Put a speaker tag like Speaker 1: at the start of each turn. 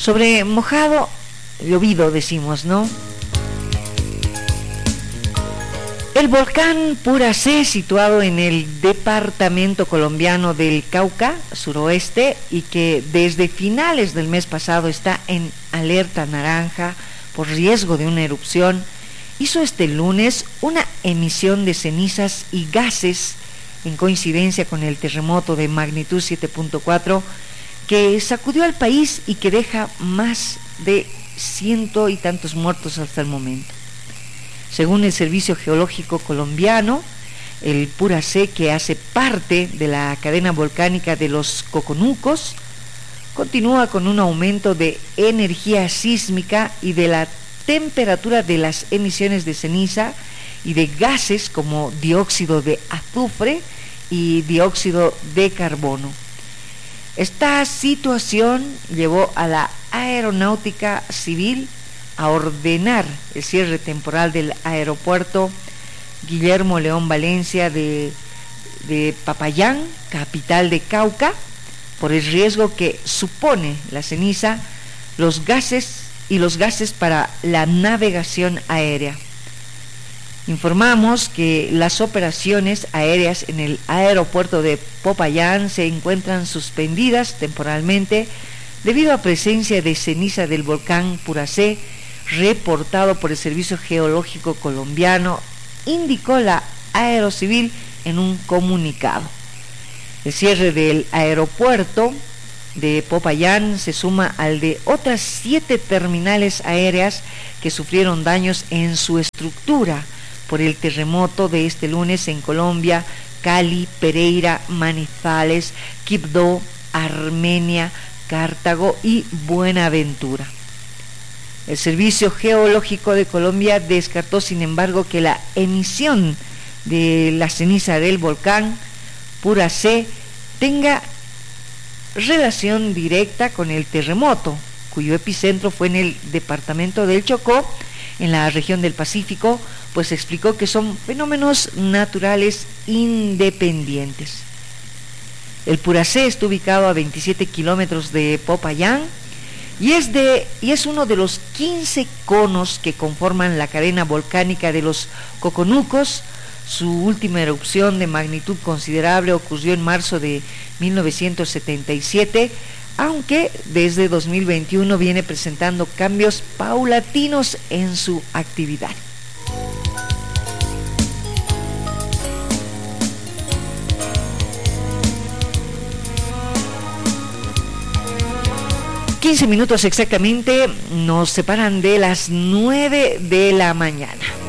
Speaker 1: Sobre mojado, llovido decimos, ¿no? El volcán Puracé, situado en el departamento colombiano del Cauca, suroeste, y que desde finales del mes pasado está en alerta naranja por riesgo de una erupción, hizo este lunes una emisión de cenizas y gases en coincidencia con el terremoto de magnitud 7.4 que sacudió al país y que deja más de 100 y tantos muertos hasta el momento. Según el Servicio Geológico Colombiano, el Puracé, que hace parte de la cadena volcánica de los Coconucos, continúa con un aumento de energía sísmica y de la temperatura de las emisiones de ceniza y de gases como dióxido de azufre y dióxido de carbono. Esta situación llevó a la Aeronáutica Civil a ordenar el cierre temporal del aeropuerto Guillermo León Valencia de Popayán, capital de Cauca, por el riesgo que supone la ceniza, los gases para la navegación aérea. Informamos que las operaciones aéreas en el aeropuerto de Popayán se encuentran suspendidas temporalmente debido a presencia de ceniza del volcán Puracé, reportado por el Servicio Geológico Colombiano, indicó la Aerocivil en un comunicado. El cierre del aeropuerto de Popayán se suma al de otras 7 terminales aéreas que sufrieron daños en su estructura por el terremoto de este lunes en Colombia, Cali, Pereira, Manizales, Quibdó, Armenia, Cartago y Buenaventura. El Servicio Geológico de Colombia descartó, sin embargo, que la emisión de la ceniza del volcán Puracé tenga relación directa con el terremoto, cuyo epicentro fue en el departamento del Chocó, en la región del Pacífico, pues explicó que son fenómenos naturales independientes. El Puracé está ubicado a 27 kilómetros de Popayán y es uno de los 15 conos que conforman la cadena volcánica de los Coconucos. Su última erupción de magnitud considerable ocurrió en marzo de 1977, aunque desde 2021 viene presentando cambios paulatinos en su actividad. ...15 minutos exactamente nos separan de las 9 de la mañana.